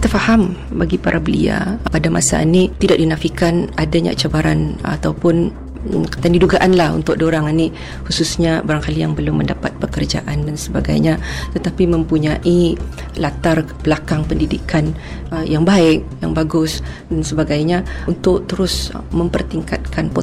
kita faham bagi para belia pada masa ini tidak dinafikan adanya cabaran ataupun tanda dugaan lah untuk diorang ni, khususnya barangkali yang belum mendapat pekerjaan dan sebagainya, tetapi mempunyai latar belakang pendidikan yang baik, yang bagus dan sebagainya, untuk terus mempertingkatkan